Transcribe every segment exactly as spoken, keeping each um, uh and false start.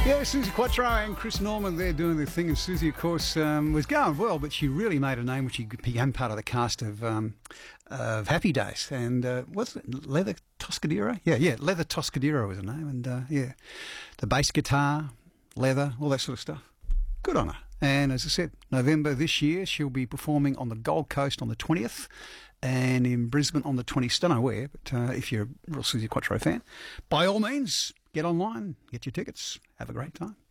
Yeah, Susie Quattro and Chris Norman there doing the thing. And Susie, of course, um, was going well, but she really made a name when she became part of the cast of um, of Happy Days. And uh, what's it? Leather Toscadero? Yeah, yeah, Leather Toscadero was her name. And uh, yeah, the bass guitar, leather, all that sort of stuff. Good on her. And as I said, November this year, she'll be performing on the Gold Coast on the twentieth and in Brisbane on the twentieth. Don't know where, but uh, if you're a real Susie Quattro fan, by all means, get online, get your tickets, have a great time.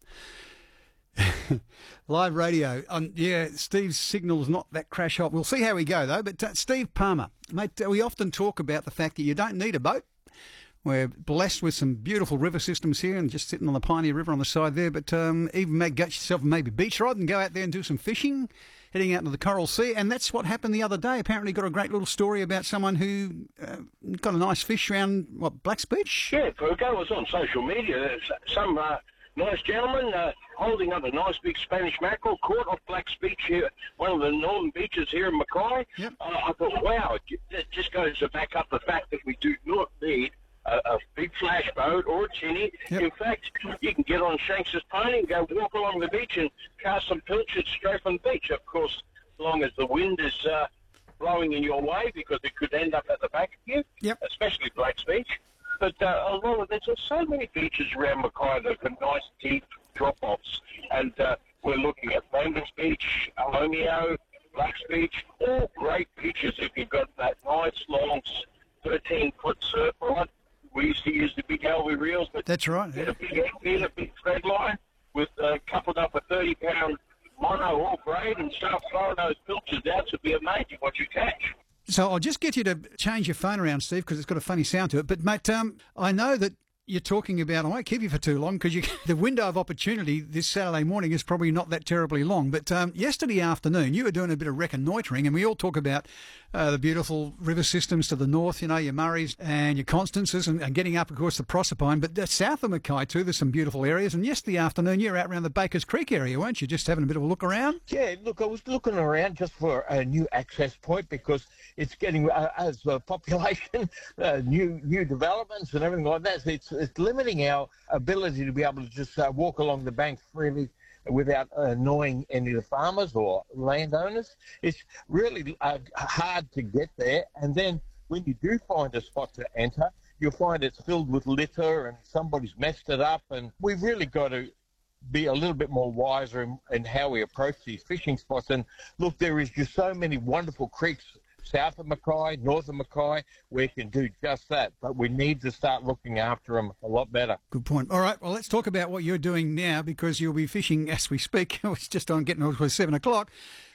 Live radio. Um, yeah, Steve's signal's not that crash hot. We'll see how we go, though. But uh, Steve Palmer, mate, uh, we often talk about the fact that you don't need a boat. We're blessed with some beautiful river systems here and just sitting on the Pioneer River on the side there. But um, even make, get yourself maybe beach rod and go out there and do some fishing, heading out into the Coral Sea. And that's what happened the other day. Apparently got a great little story about someone who uh, got a nice fish around, what, Black's Beach? Yeah, Pugo was on social media. There's some uh, nice gentleman uh, holding up a nice big Spanish mackerel caught off Black's Beach here, one of the northern beaches here in Mackay. Yep. Uh, I thought, wow, it just goes to back up the fact that we do not need A, a big flash boat or a tinny. Yep. In fact, you can get on Shanks's pony and go walk along the beach and cast some pilchards straight from the beach. Of course, as long as the wind is uh, blowing in your way, because it could end up at the back of you, Yep. especially Black's Beach. But uh, a lot of there's just so many beaches around Mackay that have nice deep drop-offs, and uh, we're looking at Rainbows Beach, Alomio, Black's Beach, all great beaches if you've got that nice long thirteen-foot surf rod. We used to use the big Elvie reels, but That's right. get Yeah. a big get a big thread line with uh, coupled up a thirty-pound mono or braid and start throwing those pilchards out. To be amazing what you catch. So I'll just get you to change your phone around, Steve, because it's got a funny sound to it. But, mate, um, I know that you're talking about, I won't keep you for too long, because the window of opportunity this Saturday morning is probably not that terribly long. But um, yesterday afternoon, you were doing a bit of reconnoitring, and we all talk about uh, the beautiful river systems to the north, you know, your Murrays and your Constances, and, and getting up, of course, the Proserpine. But uh, south of Mackay, too, there's some beautiful areas. And yesterday afternoon, you were out around the Bakers Creek area, weren't you, just having a bit of a look around? Yeah, look, I was looking around just for a new access point because it's getting, uh, as a population, uh, new new developments and everything like that, it's, it's limiting our ability to be able to just uh, walk along the bank freely without annoying any of the farmers or landowners. It's really uh, hard to get there, and then when you do find a spot to enter, you'll find it's filled with litter and somebody's messed it up, and we've really got to be a little bit more wiser in, in how we approach these fishing spots. And look, there is just so many wonderful creeks south of Mackay, north of Mackay, we can do just that. But we need to start looking after them a lot better. Good point. All right, well, let's talk about what you're doing now, because you'll be fishing as we speak. It's just on getting towards seven o'clock.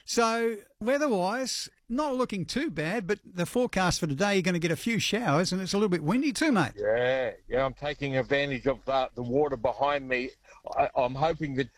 So weather-wise, not looking too bad, but the forecast for today, you're going to get a few showers, and it's a little bit windy too, mate. Yeah, yeah, I'm taking advantage of uh, the water behind me. I, I'm hoping that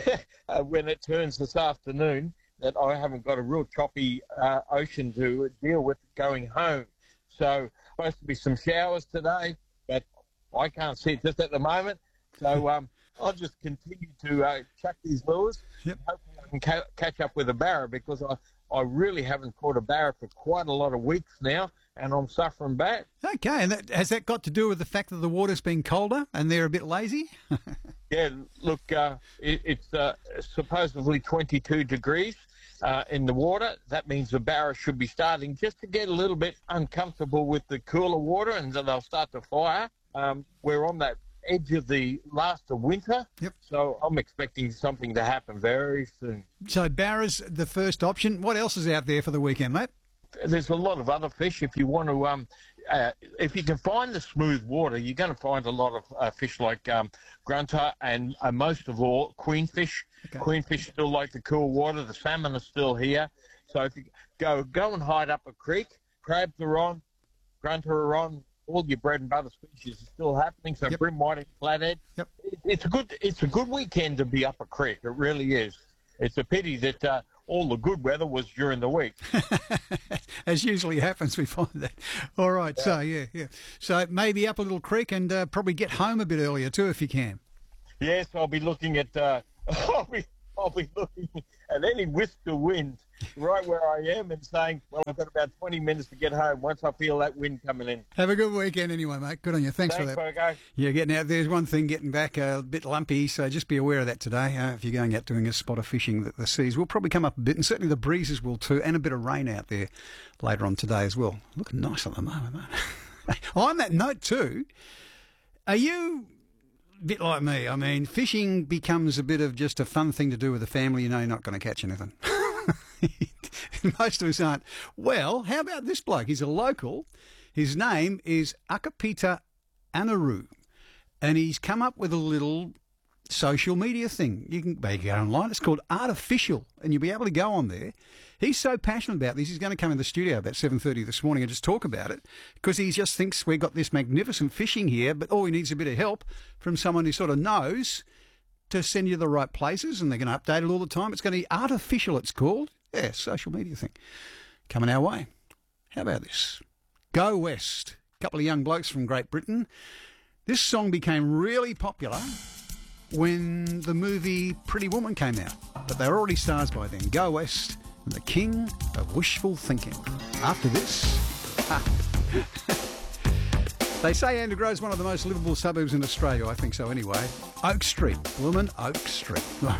uh, when it turns this afternoon, that I haven't got a real choppy uh, ocean to deal with going home. So supposed to be some showers today, but I can't see it just at the moment. So um, I'll just continue to uh, chuck these lures. Yep. Hopefully I can ca- catch up with a barra, because I, I really haven't caught a barra for quite a lot of weeks now, and I'm suffering bad. Okay, and that, has that got to do with the fact that the water's been colder and they're a bit lazy? Yeah, look, uh, it, it's uh, supposedly twenty-two degrees. Uh, in the water. That means the barra should be starting just to get a little bit uncomfortable with the cooler water, and then they'll start to fire. Um, we're on that edge of the last of winter, Yep. so I'm expecting something to happen very soon. So barra's the first option. What else is out there for the weekend, mate? There's a lot of other fish. If you want to, um, uh, if you can find the smooth water, you're going to find a lot of uh, fish like um, grunter and uh, most of all queenfish. Okay. Queenfish still like the cool water. The salmon are still here. So if you go go and hide up a creek, crabs are on, grunter are on. All your bread and butter species are still happening. So Yep. brim whiting, flathead. Yep. It, it's a good it's a good weekend to be up a creek. It really is. It's a pity that uh, all the good weather was during the week. As usually happens, we find that. All right, Yeah. so yeah, yeah. So maybe up a little creek and uh, probably get home a bit earlier too if you can. Yes, I'll be looking at. Uh, I'll be I'll be looking at any wisp of wind right where I am and saying, well, I've got about twenty minutes to get home once I feel that wind coming in. Have a good weekend anyway, mate. Good on you. Thanks, Thanks for that. Bogo. Yeah, getting out there's one thing, getting back a bit lumpy, so just be aware of that today. Uh, if you're going out doing a spot of fishing, that the seas will probably come up a bit, and certainly the breezes will too, and a bit of rain out there later on today as well. Looking nice at the moment, mate. On that note too, are you a bit like me? I mean, fishing becomes a bit of just a fun thing to do with the family. You know you're not going to catch anything. Most of us aren't. Well, how about this bloke? He's a local. His name is Akapita Anaru, and he's come up with a little social media thing. You can, you can go online. It's called Artificial, and you'll be able to go on there. He's so passionate about this, he's going to come in the studio about seven thirty this morning and just talk about it, because he just thinks we've got this magnificent fishing here, but all he needs is a bit of help from someone who sort of knows to send you to the right places, and they're going to update it all the time. It's going to be Artificial, it's called. Yeah, social media thing. Coming our way. How about this? Go West. A couple of young blokes from Great Britain. This song became really popular when the movie Pretty Woman came out, but they were already stars by then. Go West and the King of Wishful Thinking. After this, they say Andrew Grove's one of the most livable suburbs in Australia. I think so anyway. Oak Street. Bloomin' Oak Street.